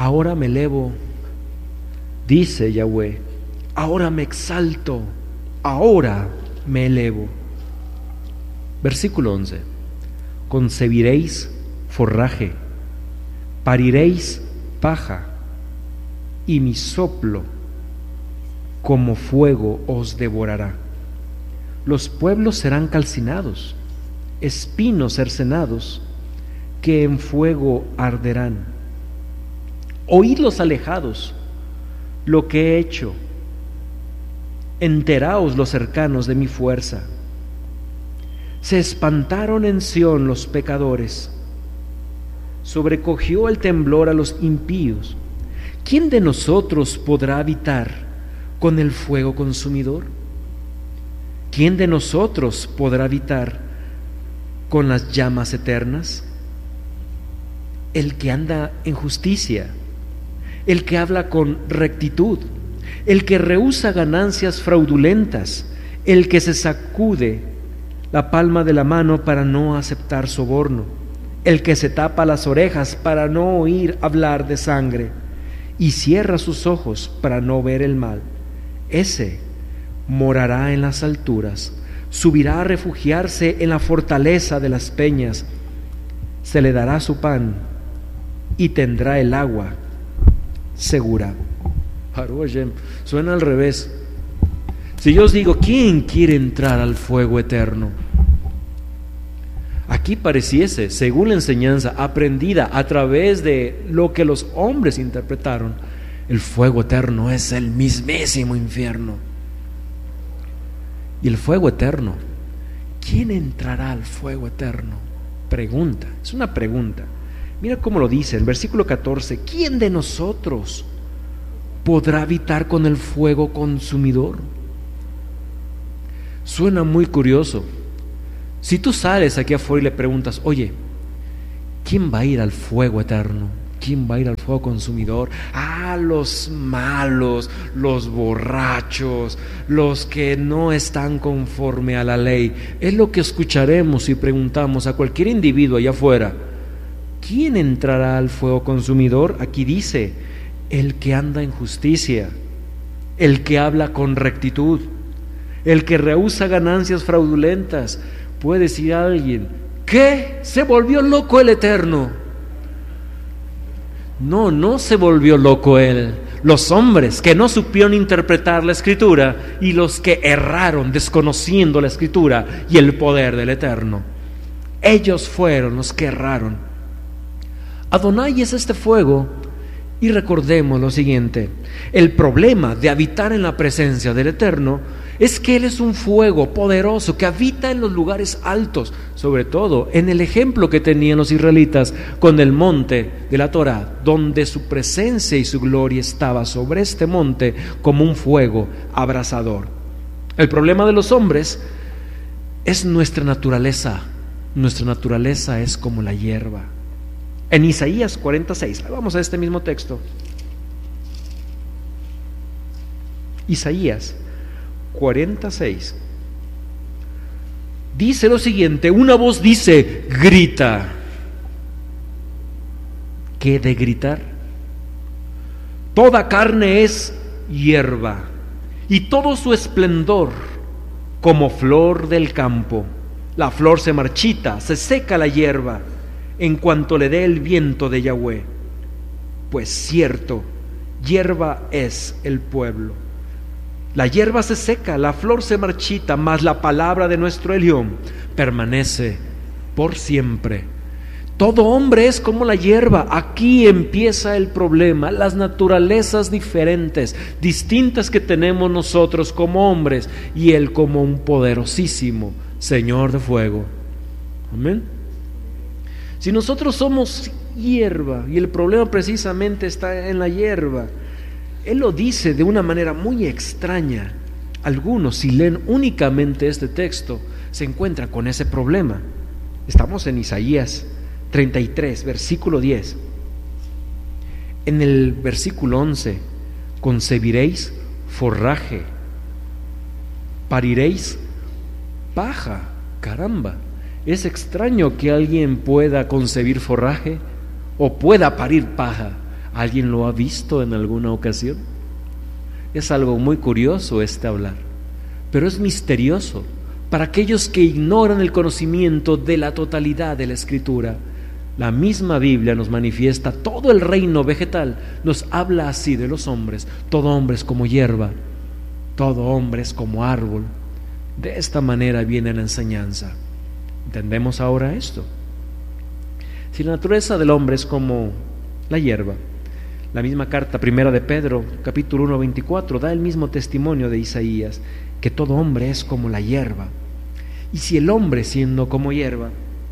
Ahora me elevo, dice Yahweh, ahora me exalto, ahora me elevo. Versículo 11. Concebiréis forraje, pariréis paja, y mi soplo como fuego os devorará. Los pueblos serán calcinados, espinos cercenados, que en fuego arderán. Oíd los alejados lo que he hecho, enteraos los cercanos de mi fuerza. Se espantaron en Sión los pecadores, sobrecogió el temblor a los impíos. ¿Quién de nosotros podrá habitar con el fuego consumidor? ¿Quién de nosotros podrá habitar con las llamas eternas? El que anda en justicia, el que habla con rectitud, el que rehúsa ganancias fraudulentas, el que se sacude la palma de la mano para no aceptar soborno, el que se tapa las orejas para no oír hablar de sangre y cierra sus ojos para no ver el mal. Ese morará en las alturas, subirá a refugiarse en la fortaleza de las peñas, se le dará su pan y tendrá el agua segura. Baruch Hashem, suena al revés. Si yo os digo, ¿quién quiere entrar al fuego eterno? Aquí pareciese, según la enseñanza aprendida a través de lo que los hombres interpretaron, el fuego eterno es el mismísimo infierno. Y el fuego eterno, ¿quién entrará al fuego eterno? Pregunta, es una pregunta. Mira cómo lo dice el versículo 14: ¿quién de nosotros podrá habitar con el fuego consumidor? Suena muy curioso. Si tú sales aquí afuera y le preguntas, oye, ¿quién va a ir al fuego eterno? ¿Quién va a ir al fuego consumidor? Los malos, los borrachos, los que no están conforme a la ley. Es lo que escucharemos si preguntamos a cualquier individuo allá afuera, ¿quién entrará al fuego consumidor? Aquí dice, el que anda en justicia, el que habla con rectitud, el que rehúsa ganancias fraudulentas. Puede decir a alguien, ¿qué? ¿Se volvió loco el Eterno? No se volvió loco él. Los hombres que no supieron interpretar la Escritura y los que erraron desconociendo la Escritura y el poder del Eterno, ellos fueron los que erraron. Adonai es este fuego. Y recordemos lo siguiente: el problema de habitar en la presencia del Eterno es que Él es un fuego poderoso que habita en los lugares altos, sobre todo en el ejemplo que tenían los israelitas con el monte de la Torá, donde su presencia y su gloria estaba sobre este monte como un fuego abrasador. El problema de los hombres es nuestra naturaleza. Nuestra naturaleza es como la hierba. En Isaías 46, vamos a este mismo texto. Isaías 46 dice lo siguiente: una voz dice, grita. ¿Qué de gritar? Toda carne es hierba, y todo su esplendor como flor del campo. La flor se marchita, se seca la hierba en cuanto le dé el viento de Yahweh. Pues cierto, hierba es el pueblo. La hierba se seca, la flor se marchita, mas la palabra de nuestro Elión permanece por siempre. Todo hombre es como la hierba. Aquí empieza el problema, las naturalezas diferentes, distintas que tenemos nosotros como hombres y Él como un poderosísimo Señor de fuego. Amén. Si nosotros somos hierba y el problema precisamente está en la hierba, Él lo dice de una manera muy extraña. Algunos, si leen únicamente este texto, se encuentran con ese problema. Estamos en Isaías 33, versículo 10. En el versículo 11, concebiréis forraje, pariréis paja. Caramba, es extraño que alguien pueda concebir forraje o pueda parir paja. ¿Alguien lo ha visto en alguna ocasión? Es algo muy curioso este hablar, pero es misterioso para aquellos que ignoran el conocimiento de la totalidad de la Escritura. La misma Biblia nos manifiesta todo el reino vegetal, nos habla así de los hombres. Todo hombre es como hierba, todo hombre es como árbol. De esta manera viene la enseñanza. ¿Entendemos ahora esto? Si la naturaleza del hombre es como la hierba, la misma carta primera de Pedro, capítulo 1, 24, da el mismo testimonio de Isaías, que todo hombre es como la hierba. Y si el hombre siendo como hierba,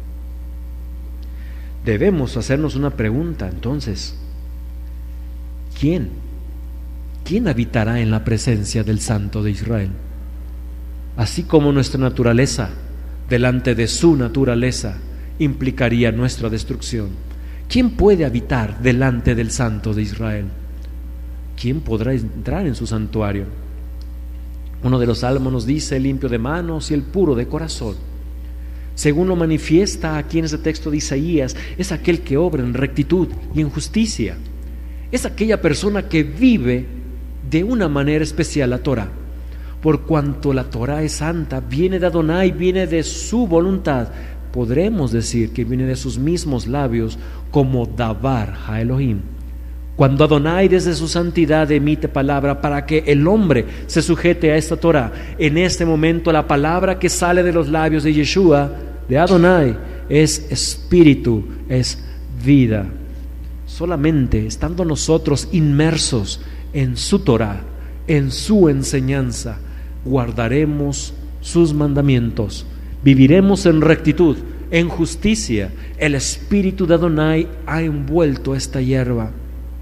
debemos hacernos una pregunta entonces: ¿quién habitará en la presencia del Santo de Israel? Así como nuestra naturaleza delante de su naturaleza implicaría nuestra destrucción, ¿quién puede habitar delante del Santo de Israel? ¿Quién podrá entrar en su santuario? Uno de los salmos nos dice: el limpio de manos y el puro de corazón. Según lo manifiesta aquí en ese texto de Isaías, es aquel que obra en rectitud y en justicia. Es aquella persona que vive de una manera especial la Torah. Por cuanto la Torah es santa, viene de Adonai, viene de su voluntad. Podremos decir que viene de sus mismos labios, como Davar ha-Elohim. Cuando Adonai desde su santidad emite palabra para que el hombre se sujete a esta Torah, en este momento la palabra que sale de los labios de Yeshua, de Adonai, es espíritu, es vida. Solamente estando nosotros inmersos en su Torah, en su enseñanza, guardaremos sus mandamientos, viviremos en rectitud, en justicia. El espíritu de Adonai ha envuelto esta hierba.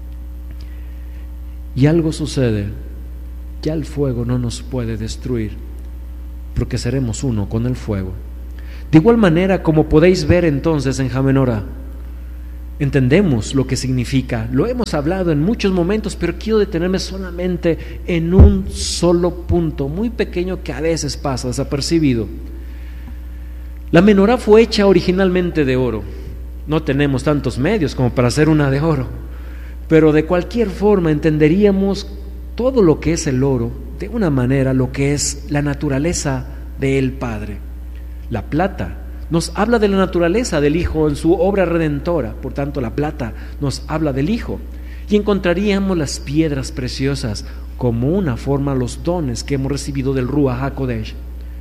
Y algo sucede: ya el fuego no nos puede destruir, porque seremos uno con el fuego. De igual manera, como podéis ver entonces en Jamenorá, entendemos lo que significa. Lo hemos hablado en muchos momentos, pero quiero detenerme solamente en un solo punto muy pequeño que a veces pasa desapercibido. La menorá fue hecha originalmente de oro. No tenemos tantos medios como para hacer una de oro, pero de cualquier forma entenderíamos todo lo que es el oro de una manera, lo que es la naturaleza del Padre. La plata nos habla de la naturaleza del Hijo en su obra redentora, por tanto la plata nos habla del Hijo. Y encontraríamos las piedras preciosas como una forma, los dones que hemos recibido del Ruach HaKodesh.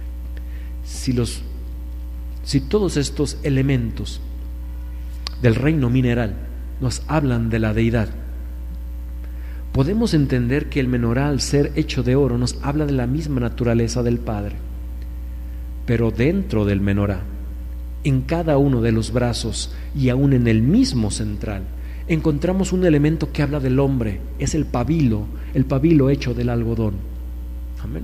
Si todos estos elementos del reino mineral nos hablan de la deidad, podemos entender que el menorá, al ser hecho de oro, nos habla de la misma naturaleza del Padre. Pero dentro del menorá, en cada uno de los brazos y aún en el mismo central, encontramos un elemento que habla del hombre. Es el pabilo hecho del algodón. Amén.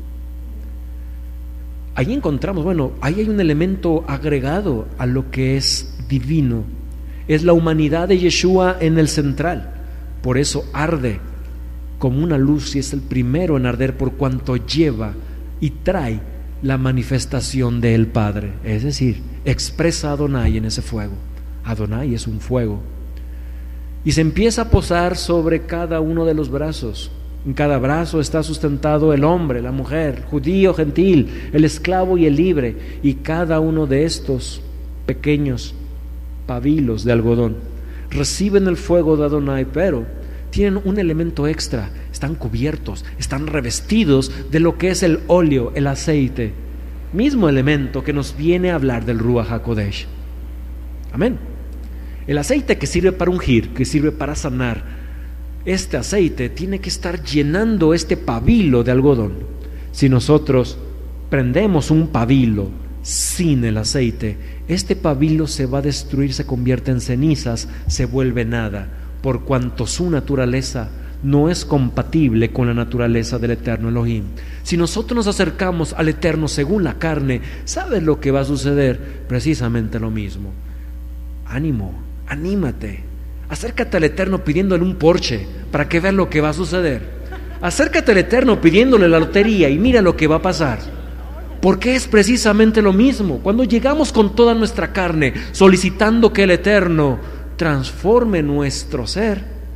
Ahí encontramos, ahí hay un elemento agregado a lo que es divino. Es la humanidad de Yeshua en el central. Por eso arde como una luz y es el primero en arder, por cuanto lleva y trae la manifestación del Padre. Es decir, expresa a Adonai en ese fuego. Adonai es un fuego. Y se empieza a posar sobre cada uno de los brazos. En cada brazo está sustentado el hombre, la mujer, judío, gentil, el esclavo y el libre. Y cada uno de estos pequeños pabilos de algodón reciben el fuego de Adonai, pero tienen un elemento extra: están cubiertos, están revestidos de lo que es el óleo, el aceite, mismo elemento que nos viene a hablar del Ruach HaKodesh. Amén. El aceite que sirve para ungir, que sirve para sanar, este aceite tiene que estar llenando este pabilo de algodón. Si nosotros prendemos un pabilo sin el aceite, este pabilo se va a destruir, se convierte en cenizas, se vuelve nada, por cuanto su naturaleza no es compatible con la naturaleza del eterno Elohim. Si nosotros nos acercamos al eterno según la carne, ¿sabes lo que va a suceder? Precisamente lo mismo. Ánimo, anímate, acércate al eterno pidiéndole un Porsche para que veas lo que va a suceder. Acércate al eterno pidiéndole la lotería y mira lo que va a pasar, porque es precisamente lo mismo. Cuando llegamos con toda nuestra carne solicitando que el eterno transforme nuestro ser,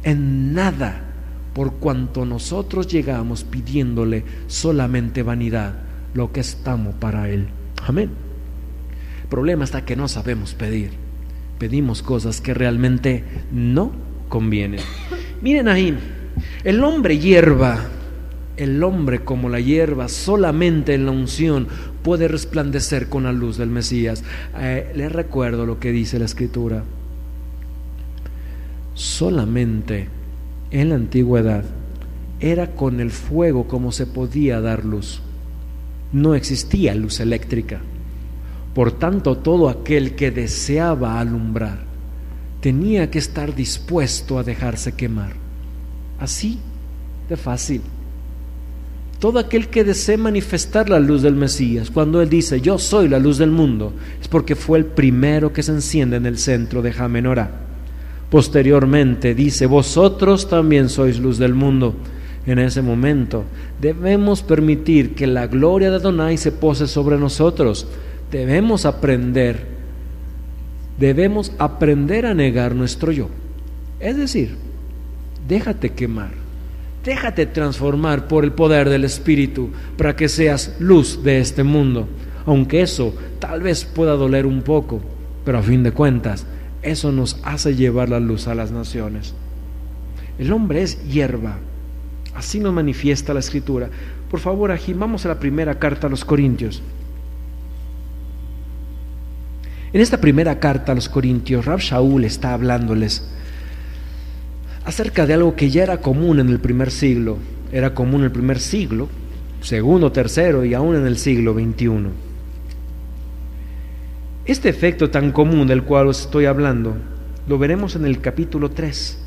en nada, por cuanto nosotros llegamos pidiéndole solamente vanidad, lo que estamos para Él. Amén. El problema está que no sabemos pedir. Pedimos cosas que realmente no convienen. Miren ahí, el hombre hierba, el hombre como la hierba, solamente en la unción puede resplandecer con la luz del Mesías. Les recuerdo lo que dice la Escritura. Solamente en la antigüedad era con el fuego como se podía dar luz. No existía luz eléctrica. Por tanto, todo aquel que deseaba alumbrar tenía que estar dispuesto a dejarse quemar. Así de fácil. Todo aquel que desee manifestar la luz del Mesías, cuando Él dice, yo soy la luz del mundo, es porque fue el primero que se enciende en el centro de Jamenorá. Posteriormente dice, vosotros también sois luz del mundo. En ese momento debemos permitir que la gloria de Adonai se pose sobre nosotros. Debemos aprender a negar nuestro yo. Es decir, déjate quemar, déjate transformar por el poder del Espíritu para que seas luz de este mundo. Aunque eso tal vez pueda doler un poco, pero a fin de cuentas, eso nos hace llevar la luz a las naciones. El hombre es hierba, así nos manifiesta la Escritura. Por favor, aquí vamos a la primera carta a los Corintios. En esta primera carta a los Corintios, Rab Shaul está hablándoles acerca de algo que ya era común en el primer siglo. Era común en el primer siglo, segundo, tercero y aún en el siglo XXI. Este efecto tan común del cual os estoy hablando lo veremos en el capítulo 3